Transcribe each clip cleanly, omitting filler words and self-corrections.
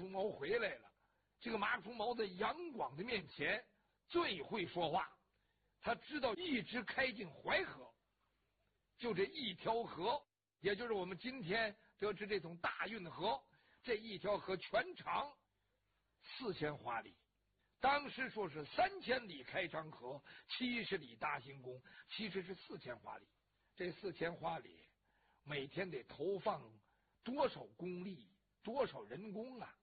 叔毛回来了。这个马叔毛在杨广的面前最会说话，他知道一直开进淮河，就这一条河，也就是我们今天得知这种大运河，这一条河全长4000华里。当时说是3000里开长河，70里大行宫，其实是4000华里。这4000华里每天得投放多少公力，多少人工啊！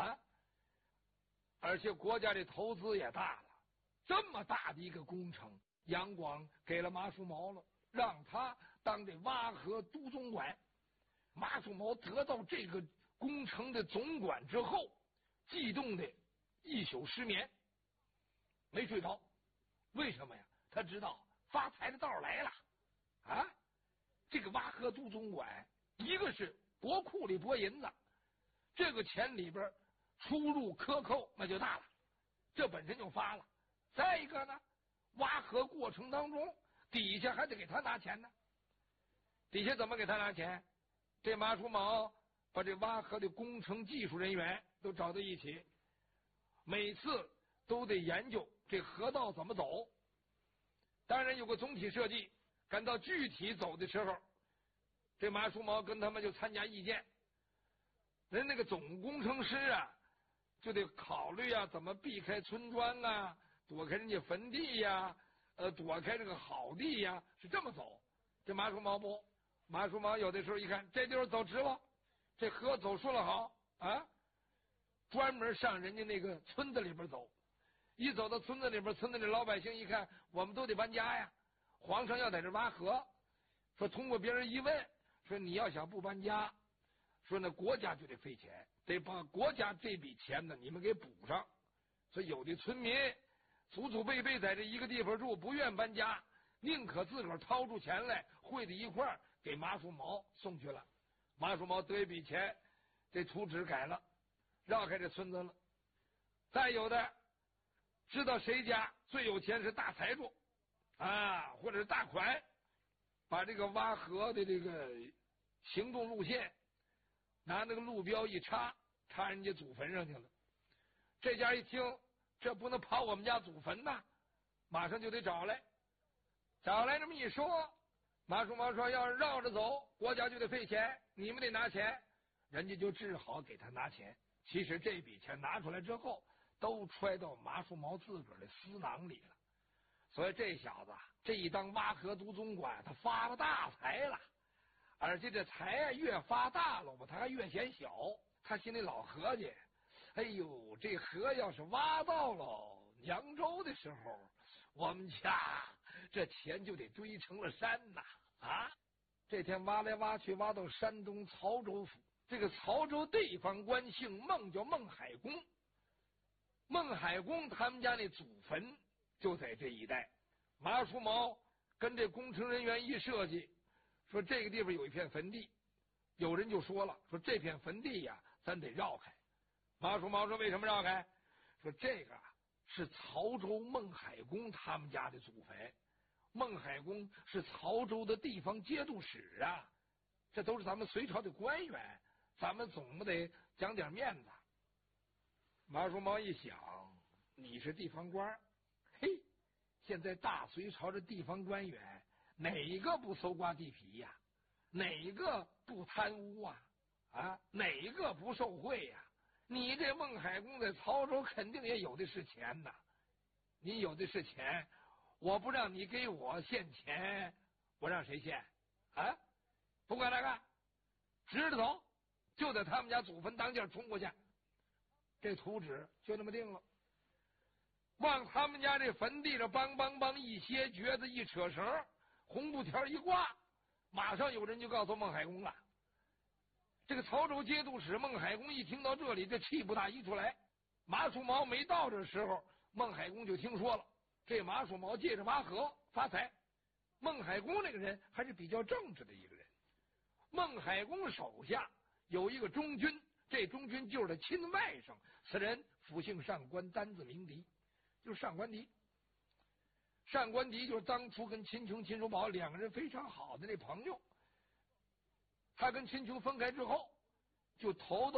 而且国家的投资也大了，这么大的一个工程，杨广给了马叔毛了，让他当这挖河都总管。马叔毛得到这个工程的总管之后，激动的一宿失眠，没睡着。为什么呀？他知道发财的道来了这个挖河都总管，一个是国库里拨银子，这个钱里边出入克扣那就大了，这本身就发了。再一个呢，挖河过程当中底下还得给他拿钱呢。底下怎么给他拿钱？这马叔毛把这挖河的工程技术人员都找到一起，每次都得研究这河道怎么走。当然有个总体设计，赶到具体走的时候，这马叔毛跟他们就参加意见。人那个总工程师就得考虑怎么避开村庄躲开人家坟地躲开这个好地是这么走。这马叔毛不，马叔毛有的时候一看这地方走直了，这河走顺了好专门上人家那个村子里边走。一走到村子里边，村子里老百姓一看，我们都得搬家呀，皇上要在这挖河，说通过别人一问，说你要想不搬家，说那国家就得费钱，得把国家这笔钱呢你们给补上。所以有的村民祖祖辈辈在这一个地方住，不愿搬家，宁可自个儿掏出钱来汇在一块儿给马叔毛送去了。马叔毛得一笔钱，这图纸改了，绕开这村子了。再有的知道谁家最有钱是大财主或者是大款，把这个挖河的这个行动路线拿那个路标一插人家祖坟上去了。这家一听，这不能跑我们家祖坟呐，马上就得找来这么一说，马叔毛说要是绕着走，国家就得费钱，你们得拿钱，人家就只好给他拿钱。其实这笔钱拿出来之后，都揣到马叔毛自个儿的私囊里了。所以这小子这一当挖河都总管，他发了大财了。而且这财越发大了吧，他还越显小。他心里老合计，哎呦，这河要是挖到了扬州的时候，我们家这钱就得堆成了山呐这天挖来挖去，挖到山东曹州府。这个曹州地方官姓孟，叫孟海公。孟海公他们家那祖坟就在这一带。马叔毛跟这工程人员一设计，说这个地方有一片坟地，有人就说了，说这片坟地咱得绕开。马叔毛说为什么绕开？说这个是曹州孟海公他们家的祖坟，孟海公是曹州的地方节度使这都是咱们隋朝的官员，咱们总不得讲点面子。马叔毛一想，你是地方官，嘿，现在大隋朝的地方官员哪个不搜刮地皮哪个不贪污哪个不受贿你这孟海公在曹州肯定也有的是钱你有的是钱，我不让你给我献钱，我让谁献不管那个，直着走，就在他们家祖坟当间冲过去。这图纸就那么定了，往他们家这坟地上梆梆梆一歇橛子，一扯绳，红布条一挂，马上有人就告诉孟海公了。这个曹州节度使孟海公一听到这里，这气不打一处来。马叔毛没到这时候，孟海公就听说了，这马叔毛借着挖河发财。孟海公这个人还是比较正直的一个人。孟海公手下有一个中军，这中军就是他亲外甥，此人府姓上官，单字明迪，就是上官迪。上官迪就是当初跟秦琼、秦叔宝两个人非常好的那朋友。他跟秦琼分开之后，就投到